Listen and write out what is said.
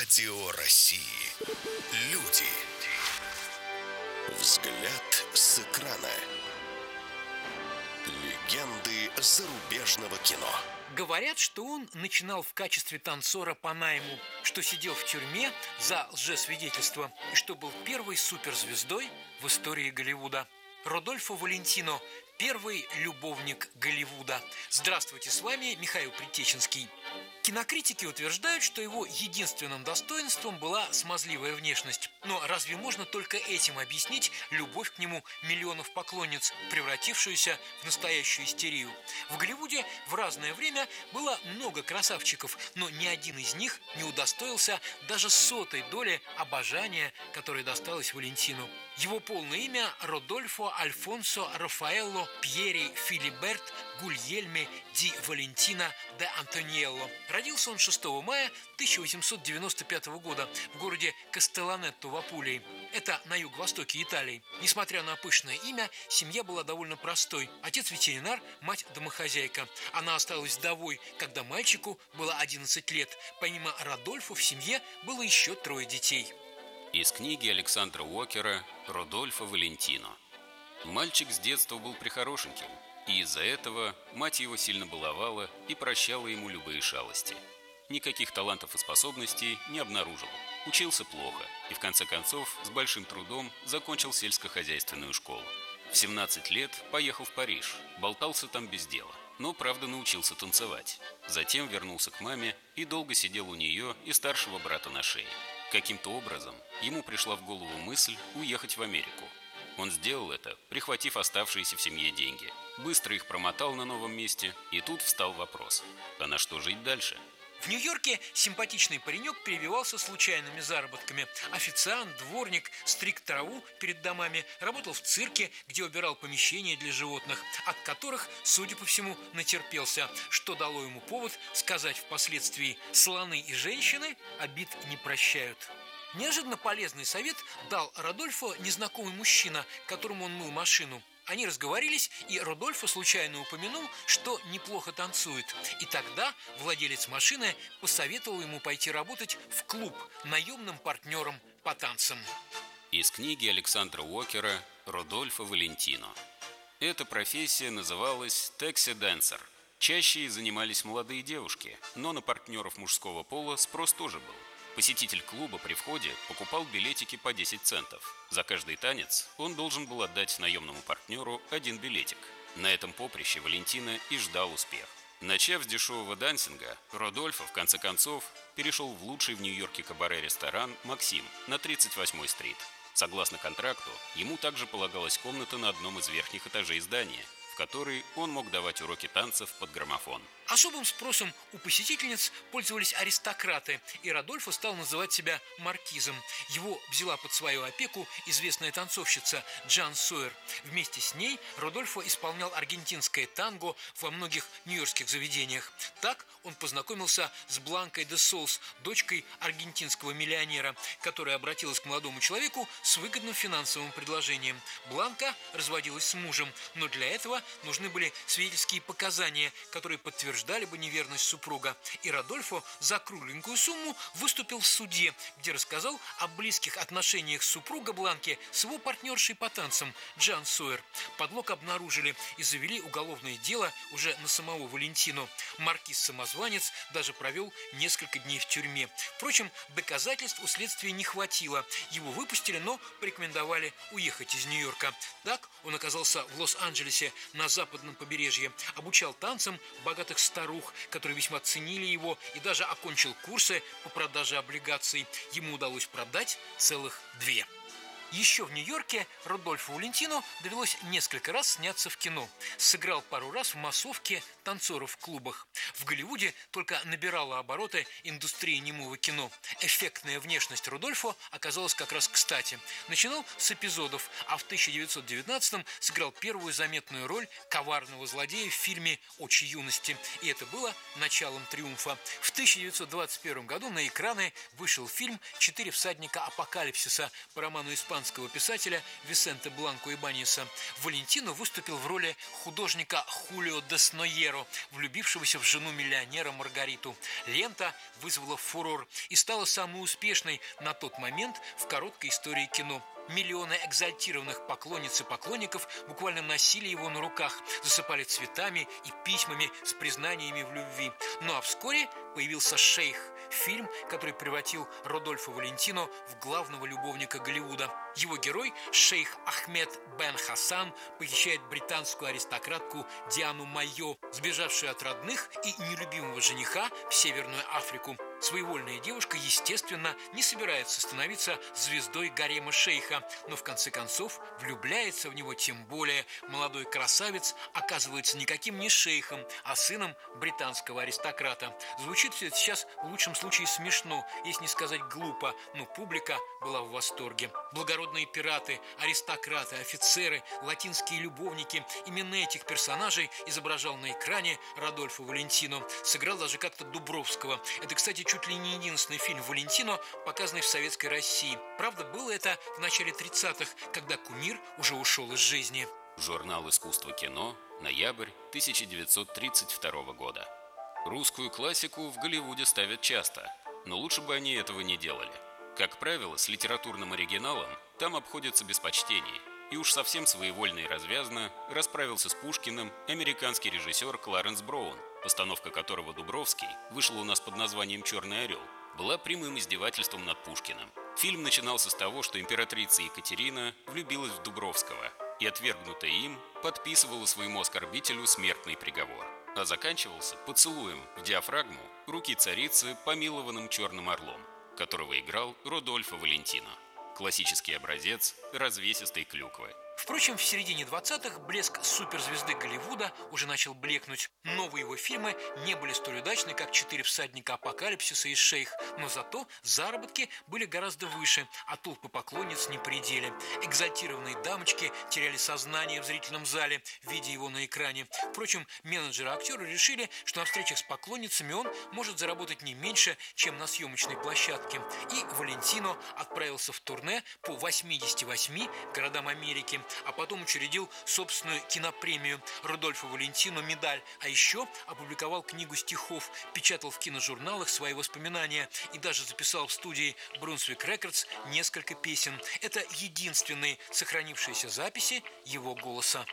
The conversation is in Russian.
Радио России. Люди. Взгляд с экрана. Легенды зарубежного кино. Говорят, что он начинал в качестве танцора по найму, что сидел в тюрьме за лжесвидетельство и что был первой суперзвездой в истории Голливуда. Родольфо Валентино – первый любовник Голливуда. Здравствуйте, с вами Михаил Притеченский. Кинокритики утверждают, что его единственным достоинством была смазливая внешность. Но разве можно только этим объяснить любовь к нему миллионов поклонниц, превратившуюся в настоящую истерию? В Голливуде в разное время было много красавчиков, но ни один из них не удостоился даже сотой доли обожания, которое досталось Валентину. Его полное имя – Родольфо Альфонсо Рафаэлло Пьери Филиберт Гульельме ди Валентино де Антониелло. Родился он 6 мая 1895 года в городе Кастелланетто в Апулии. Это на юго-востоке Италии. Несмотря на пышное имя, семья была довольно простой. Отец ветеринар, мать домохозяйка. Она осталась вдовой, когда мальчику было 11 лет. Помимо Родольфо в семье было еще 3 детей. Из книги Александра Уокера «Родольфо Валентино». Мальчик с детства был прихорошеньким, и из-за этого мать его сильно баловала и прощала ему любые шалости. Никаких талантов и способностей не обнаружил. Учился плохо и, в конце концов, с большим трудом закончил сельскохозяйственную школу. В 17 лет поехал в Париж, болтался там без дела, но, правда, научился танцевать. Затем вернулся к маме и долго сидел у нее и старшего брата на шее. Каким-то образом ему пришла в голову мысль уехать в Америку. Он сделал это, прихватив оставшиеся в семье деньги. Быстро их промотал на новом месте, и тут встал вопрос: а на что жить дальше? В Нью-Йорке симпатичный паренек перебивался случайными заработками. Официант, дворник, стриг траву перед домами, работал в цирке, где убирал помещения для животных, от которых, судя по всему, натерпелся, что дало ему повод сказать впоследствии: «Слоны и женщины обид не прощают». Неожиданно полезный совет дал Родольфо незнакомый мужчина, которому он мыл машину. Они разговорились, и Родольфо случайно упомянул, что неплохо танцует. И тогда владелец машины посоветовал ему пойти работать в клуб наемным партнером по танцам. Из книги Александра Уокера «Родольфо Валентино». Эта профессия называлась «такси-дэнсер». Чаще занимались молодые девушки, но на партнеров мужского пола спрос тоже был. Посетитель клуба при входе покупал билетики по 10 центов. За каждый танец он должен был отдать наемному партнеру 1 билетик. На этом поприще Валентино и ждал успех. Начав с дешевого дансинга, Родольфо в конце концов перешел в лучший в Нью-Йорке кабаре-ресторан «Максим» на 38-й стрит. Согласно контракту, ему также полагалась комната на одном из верхних этажей здания, в которой он мог давать уроки танцев под граммофон. Особым спросом у посетительниц пользовались аристократы, и Родольфо стал называть себя маркизом. Его взяла под свою опеку известная танцовщица Джан Сойер. Вместе с ней Родольфо исполнял аргентинское танго во многих нью-йоркских заведениях. Так он познакомился с Бланкой де Солс, дочкой аргентинского миллионера, которая обратилась к молодому человеку с выгодным финансовым предложением. Бланка разводилась с мужем, но для этого нужны были свидетельские показания, которые подтверждали бы неверность супруга. И Родольфо за кругленькую сумму выступил в суде, где рассказал о близких отношениях супруга Бланки с его партнершей по танцам Джан Сойер. Подлог обнаружили и завели уголовное дело уже на самого Валентино. Маркиз-самозванец даже провел несколько дней в тюрьме. Впрочем, доказательств у следствия не хватило. Его выпустили, но порекомендовали уехать из Нью-Йорка. Так он оказался в Лос-Анджелесе на западном побережье, обучал танцам богатых старух, которые весьма ценили его, и даже окончил курсы по продаже облигаций. Ему удалось продать целых 2. Еще в Нью-Йорке Родольфо Валентино довелось несколько раз сняться в кино. Сыграл пару раз в массовке танцоров в клубах. В Голливуде только набирала обороты индустрия немого кино. Эффектная внешность Родольфо оказалась как раз кстати. Начинал с эпизодов, а в 1919-м сыграл первую заметную роль коварного злодея в фильме «Очи юности». И это было началом триумфа. В 1921 году на экраны вышел фильм «Четыре всадника апокалипсиса» по роману испанского писателя Висенте Бланко Ибаньеса. Валентино выступил в роли художника Хулио де Снойеро, Ниро, влюбившегося в жену миллионера Маргариту. Лента вызвала фурор и стала самой успешной на тот момент в короткой истории кино. Миллионы экзальтированных поклонниц и поклонников буквально носили его на руках, засыпали цветами и письмами с признаниями в любви. Ну а вскоре появился «Шейх», фильм, который превратил Родольфо Валентино в главного любовника Голливуда. Его герой, шейх Ахмед бен Хасан, похищает британскую аристократку Диану Майо, сбежавшую от родных и нелюбимого жениха в Северную Африку. Своевольная девушка, естественно, не собирается становиться звездой гарема шейха, но в конце концов влюбляется в него, тем более молодой красавец оказывается никаким не шейхом, а сыном британского аристократа. Звучит все это сейчас в лучшем случае смешно, если не сказать глупо, но публика была в восторге. Благородные пираты, аристократы, офицеры, латинские любовники – именно этих персонажей изображал на экране Родольфо Валентино. Сыграл даже как-то Дубровского. Это, кстати, чуть ли не единственный фильм Валентино, показанный в Советской России. Правда, было это в начале 30-х, когда кумир уже ушел из жизни. Журнал «Искусство кино», ноябрь 1932 года. Русскую классику в Голливуде ставят часто, но лучше бы они этого не делали. Как правило, с литературным оригиналом там обходятся без почтений. И уж совсем своевольно и развязно расправился с Пушкиным американский режиссер Кларенс Браун, постановка которого «Дубровский» вышла у нас под названием «Черный орел», была прямым издевательством над Пушкиным. Фильм начинался с того, что императрица Екатерина влюбилась в Дубровского и, отвергнутая им, подписывала своему оскорбителю смертный приговор. А заканчивался поцелуем в диафрагму руки царицы помилованным черным орлом, которого играл Родольфо Валентино. Классический образец развесистой клюквы. Впрочем, в середине 20-х блеск суперзвезды Голливуда уже начал блекнуть. Новые его фильмы не были столь удачны, как «Четыре всадника апокалипсиса» и «Шейх», но зато заработки были гораздо выше, а толпы поклонниц не при деле. Экзальтированные дамочки теряли сознание в зрительном зале, видя его на экране. Впрочем, менеджеры актера решили, что на встречах с поклонницами он может заработать не меньше, чем на съемочной площадке. И Валентино отправился в турне по 88 городам Америки, а потом учредил собственную кинопремию Родольфо Валентино «Медаль», а еще опубликовал книгу стихов, печатал в киножурналах свои воспоминания и даже записал в студии Brunswick Records несколько песен. Это единственные сохранившиеся записи его голоса.